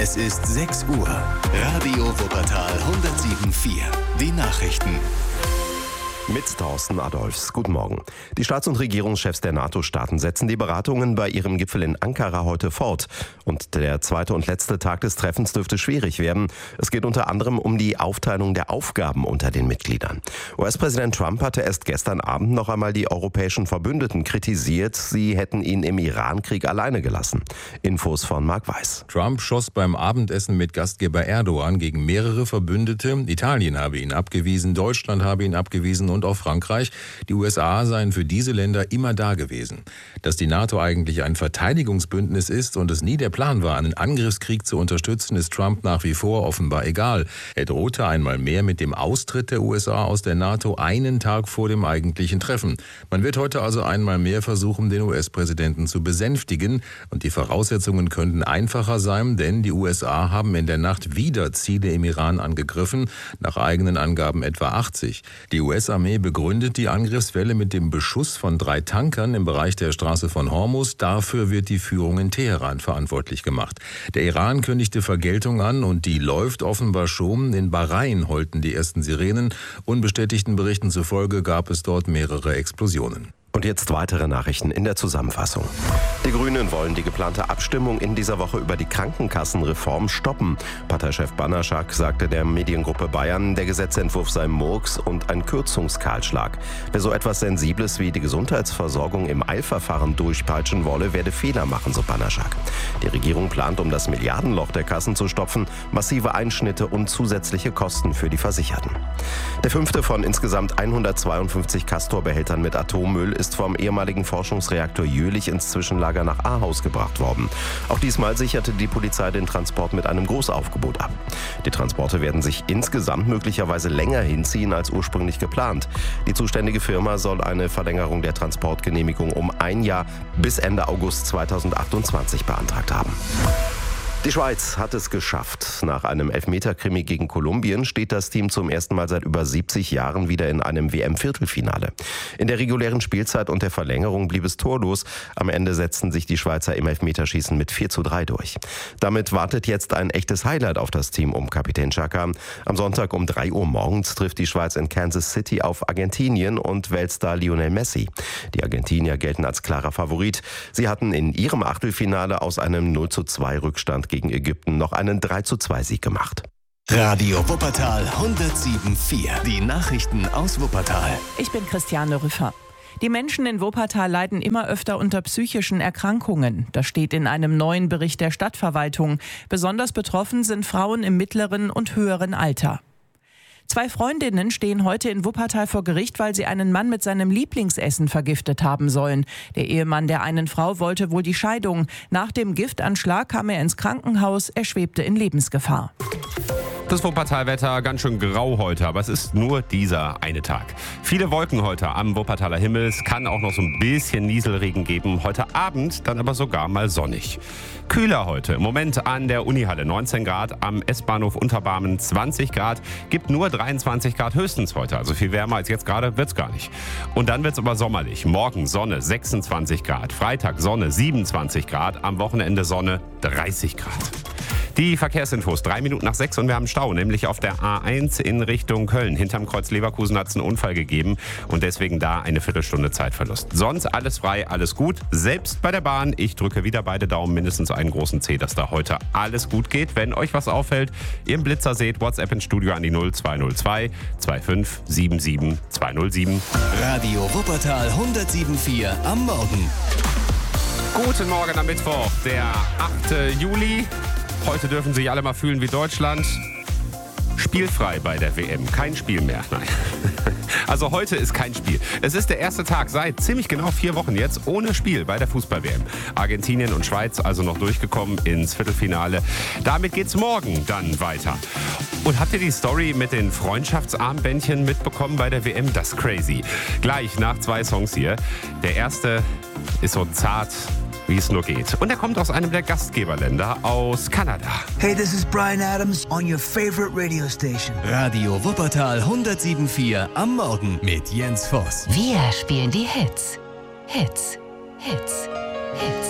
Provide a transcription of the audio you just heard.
Es ist 6 Uhr. Radio Wuppertal 107.4. Die Nachrichten. Mit Thorsten Adolfs. Guten Morgen. Die Staats- und Regierungschefs der NATO-Staaten setzen die Beratungen bei ihrem Gipfel in Ankara heute fort. Und der zweite und letzte Tag des Treffens dürfte schwierig werden. Es geht unter anderem um die Aufteilung der Aufgaben unter den Mitgliedern. US-Präsident Trump hatte erst gestern Abend noch einmal die europäischen Verbündeten kritisiert. Sie hätten ihn im Iran-Krieg alleine gelassen. Infos von Marc Weiß. Trump schoss beim Abendessen mit Gastgeber Erdogan gegen mehrere Verbündete. Italien habe ihn abgewiesen, Deutschland habe ihn abgewiesen und auch Frankreich. Die USA seien für diese Länder immer da gewesen. Dass die NATO eigentlich ein Verteidigungsbündnis ist und es nie der Plan war, einen Angriffskrieg zu unterstützen, ist Trump nach wie vor offenbar egal. Er drohte einmal mehr mit dem Austritt der USA aus der NATO einen Tag vor dem eigentlichen Treffen. Man wird heute also einmal mehr versuchen, den US-Präsidenten zu besänftigen. Und die Voraussetzungen könnten einfacher sein, denn die USA haben in der Nacht wieder Ziele im Iran angegriffen, nach eigenen Angaben etwa 80. Die US-Armee begründet die Angriffswelle mit dem Beschuss von 3 Tankern im Bereich der Straße von Hormuz. Dafür wird die Führung in Teheran verantwortlich gemacht. Der Iran kündigte Vergeltung an und die läuft offenbar schon. In Bahrain heulten die ersten Sirenen. Unbestätigten Berichten zufolge gab es dort mehrere Explosionen. Und jetzt weitere Nachrichten in der Zusammenfassung. Die Grünen wollen die geplante Abstimmung in dieser Woche über die Krankenkassenreform stoppen. Parteichef Banaschak sagte der Mediengruppe Bayern, der Gesetzentwurf sei Murks und ein Kürzungskahlschlag. Wer so etwas Sensibles wie die Gesundheitsversorgung im Eilverfahren durchpeitschen wolle, werde Fehler machen, so Banaschak. Die Regierung plant, um das Milliardenloch der Kassen zu stopfen, massive Einschnitte und zusätzliche Kosten für die Versicherten. Der 5. von insgesamt 152 Castor-Behältern mit Atommüll ist vom ehemaligen Forschungsreaktor Jülich ins Zwischenlager nach Ahaus gebracht worden. Auch diesmal sicherte die Polizei den Transport mit einem Großaufgebot ab. Die Transporte werden sich insgesamt möglicherweise länger hinziehen als ursprünglich geplant. Die zuständige Firma soll eine Verlängerung der Transportgenehmigung um 1 Jahr bis Ende August 2028 beantragt haben. Die Schweiz hat es geschafft. Nach einem Elfmeter-Krimi gegen Kolumbien steht das Team zum ersten Mal seit über 70 Jahren wieder in einem WM-Viertelfinale. In der regulären Spielzeit und der Verlängerung blieb es torlos. Am Ende setzten sich die Schweizer im Elfmeterschießen mit 4:3 durch. Damit wartet jetzt ein echtes Highlight auf das Team um Kapitän Xhaka. Am Sonntag um 3 Uhr morgens trifft die Schweiz in Kansas City auf Argentinien und Weltstar Lionel Messi. Die Argentinier gelten als klarer Favorit. Sie hatten in ihrem Achtelfinale aus einem 0:2 Rückstand gegen Ägypten noch einen 3:2 Sieg gemacht. Radio Wuppertal 107.4. Die Nachrichten aus Wuppertal. Ich bin Christiane Rüffer. Die Menschen in Wuppertal leiden immer öfter unter psychischen Erkrankungen. Das steht in einem neuen Bericht der Stadtverwaltung. Besonders betroffen sind Frauen im mittleren und höheren Alter. 2 Freundinnen stehen heute in Wuppertal vor Gericht, weil sie einen Mann mit seinem Lieblingsessen vergiftet haben sollen. Der Ehemann der einen Frau wollte wohl die Scheidung. Nach dem Giftanschlag kam er ins Krankenhaus, er schwebte in Lebensgefahr. Das Wuppertal-Wetter ganz schön grau heute, aber es ist nur dieser eine Tag. Viele Wolken heute am Wuppertaler Himmel. Es kann auch noch so ein bisschen Nieselregen geben. Heute Abend dann aber sogar mal sonnig. Kühler heute. Im Moment an der Unihalle 19 Grad, am S-Bahnhof Unterbarmen 20 Grad. Gibt nur 23 Grad höchstens heute. Also viel wärmer als jetzt gerade wird's gar nicht. Und dann wird's aber sommerlich. Morgen Sonne 26 Grad. Freitag Sonne 27 Grad. Am Wochenende Sonne 30 Grad. Die Verkehrsinfos, 3 Minuten nach 6 und wir haben einen Stau, nämlich auf der A1 in Richtung Köln. Hinterm Kreuz Leverkusen hat es einen Unfall gegeben und deswegen da eine Viertelstunde Zeitverlust. Sonst alles frei, alles gut. Selbst bei der Bahn, ich drücke wieder beide Daumen, mindestens einen großen C, dass da heute alles gut geht. Wenn euch was auffällt, ihr im Blitzer seht, WhatsApp ins Studio an die 0202 25 77 207. Radio Wuppertal 107.4 am Morgen. Guten Morgen am Mittwoch, der 8. Juli. Heute dürfen sich alle mal fühlen wie Deutschland. Spielfrei bei der WM. Kein Spiel mehr. Nein. Also heute ist kein Spiel. Es ist der erste Tag seit ziemlich genau 4 Wochen jetzt ohne Spiel bei der Fußball-WM. Argentinien und Schweiz also noch durchgekommen ins Viertelfinale. Damit geht's morgen dann weiter. Und habt ihr die Story mit den Freundschaftsarmbändchen mitbekommen bei der WM? Das ist crazy. Gleich nach 2 Songs hier. Der erste ist so zart, wie es nur geht. Und er kommt aus einem der Gastgeberländer, aus Kanada. Hey, this is Bryan Adams on your favorite radio station. Radio Wuppertal 107.4 am Morgen mit Jens Voss. Wir spielen die Hits. Hits. Hits. Hits.